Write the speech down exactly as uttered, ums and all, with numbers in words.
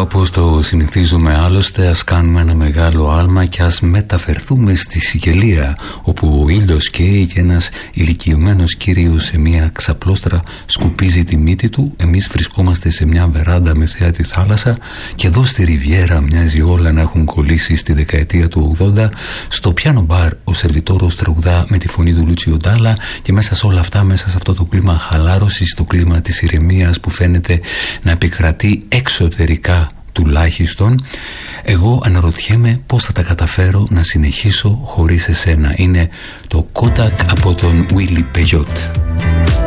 όπως το συνηθίζουμε άλλωστε, ας κάνουμε ένα μεγάλο άλμα και ας μεταφερθούμε στη Σικελία, όπου ο ήλιος καίει και ένας ηλικιωμένος κύριος σε μια ξαπλώστρα σκουπίζει τη μύτη του. Εμείς βρισκόμαστε σε μια βεράντα με θέα τη θάλασσα και εδώ στη Ριβιέρα μοιάζει όλα να έχουν κολλήσει στη δεκαετία του ογδόντα. Στο πιάνο μπαρ ο σερβιτόρος τραγουδά με τη φωνή του Λούτσιο Ντάλα και μέσα σε όλα αυτά, μέσα σε αυτό το κλίμα χαλάρωσης, το κλίμα της ηρεμίας που φαίνεται να επικρατεί εξωτερικά τουλάχιστον, εγώ αναρωτιέμαι πώς θα τα καταφέρω να συνεχίσω χωρίς εσένα. Είναι το Kodak από τον Willy Peyot.